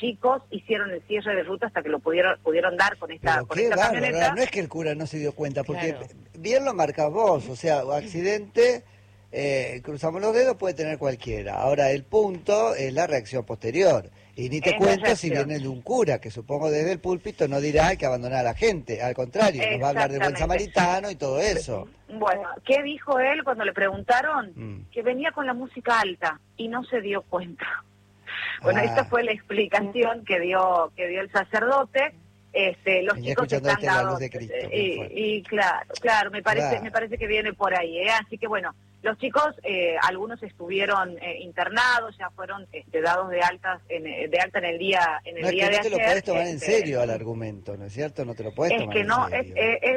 chicos hicieron el cierre de ruta hasta que lo pudieron dar con esta, Pero con qué esta bárbaro, camioneta. no es que el cura no se dio cuenta, porque Claro. bien lo marcas vos, o sea, accidente, cruzamos los dedos, puede tener cualquiera. Ahora, el punto es la reacción posterior. Y ni te Es la cuento si reacción. viene de un cura, que supongo desde el púlpito no dirá hay que abandonar a la gente. Al contrario, nos va a hablar de buen Exactamente. samaritano y todo eso. Bueno, ¿qué dijo él cuando le preguntaron? Mm. Que venía con la música alta y no se dio cuenta. Bueno, Ah. esta fue la explicación que dio el sacerdote. Los Venía chicos escuchando están La Luz dados de Cristo, y, bien y claro, me Claro. parece que viene por ahí, así que bueno, los chicos, algunos estuvieron internados, ya fueron dados de alta en el día No es que de no te lo ayer. podés tomar en serio al argumento, ¿no es cierto? No te lo podés Es tomar que en no, serio. es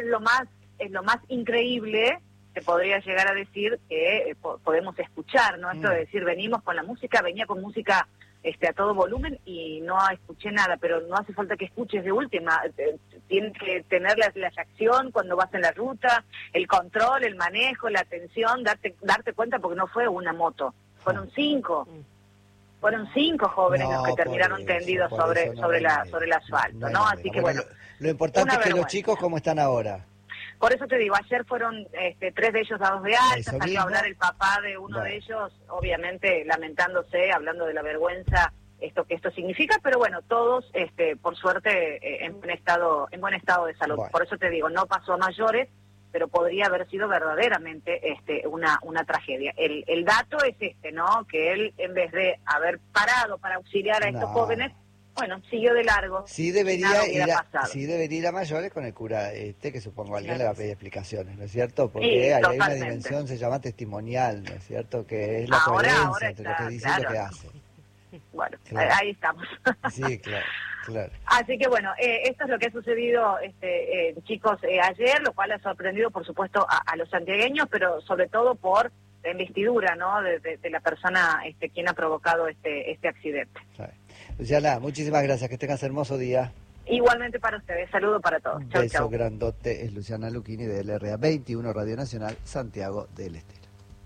lo más increíble, se podría llegar a decir, que podemos escuchar, ¿no? Esto de decir, venía con música a todo volumen y no escuché nada, pero no hace falta que escuches de última, tienes que tener la reacción cuando vas en la ruta, el control, el manejo, la atención, darte cuenta, porque no fue una moto, fueron 5. Fueron 5 jóvenes los que terminaron tendidos sobre el asfalto, ¿no? Así que bueno. Lo importante es que los vergüenza. chicos, ¿cómo están ahora? Por eso te digo, ayer fueron 3 de ellos dados de alta, ¿Eso salió mismo? a hablar el papá de uno de ellos, obviamente lamentándose, hablando de la vergüenza que esto significa, pero bueno, todos por suerte en buen estado de salud. Bueno. Por eso te digo, no pasó a mayores, pero podría haber sido verdaderamente una tragedia. El dato es ¿no? Que él, en vez de haber parado para auxiliar a estos jóvenes, bueno, siguió de largo. Sí nada debería, hubiera pasado. ir a mayores con el cura que supongo alguien le va a pedir explicaciones, ¿no es cierto? Porque Sí, hay una totalmente. dimensión, se llama testimonial, ¿no es cierto? Que es la Ahora coherencia entre lo que está, dice y lo claro. que hace. Bueno, Claro. ahí estamos. Sí, claro. Así que bueno, esto es lo que ha sucedido, chicos, ayer, lo cual ha sorprendido, por supuesto, a los santiagueños, pero sobre todo por la investidura, ¿no? De la persona quien ha provocado este accidente. Sabe. Luciana, muchísimas gracias, que tengas hermoso día. Igualmente para ustedes, saludo para todos. Un Chau, beso chau. grandote, es Luciana Lucchini de LRA 21 Radio Nacional, Santiago del Estero.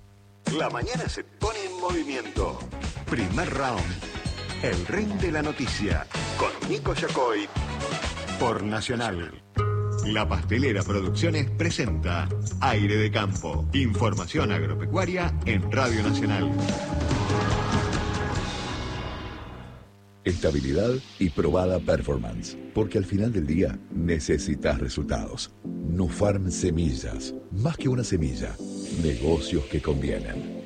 La mañana se pone en movimiento. Primer round. El ring de la noticia. Con Nico Yacoy. Por Nacional. La Pastelera Producciones presenta Aire de Campo. Información agropecuaria en Radio Nacional. Estabilidad y probada performance. Porque al final del día necesitas resultados. Nufarm Semillas. Más que una semilla. Negocios que convienen.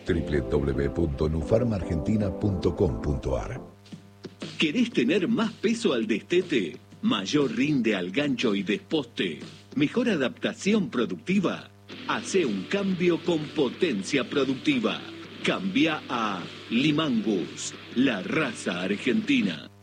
www.nufarmargentina.com.ar. ¿Querés tener más peso al destete? ¿Mayor rinde al gancho y desposte? ¿Mejor adaptación productiva? Hacé un cambio con potencia productiva. Cambia a Limangus, la raza argentina.